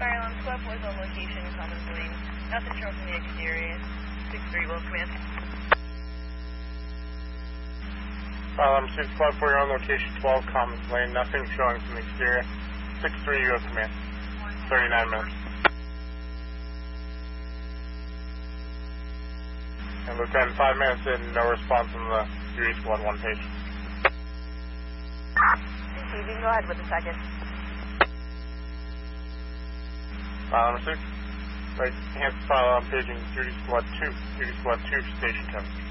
Fire alarm squad 4 is on location, Commons Lane. Nothing showing from the exterior. 6-3, will command. Fire alarm 6 squad 4, you're on location 12 Commons Lane. Nothing showing from the exterior. 6-3, you have command. 39 minutes. And Lieutenant, 5 minutes in, no response from the duty squad 1 page. You can go ahead with the second. File number 6. Right, hands file on paging duty squad 2. Duty squad 2, station 10.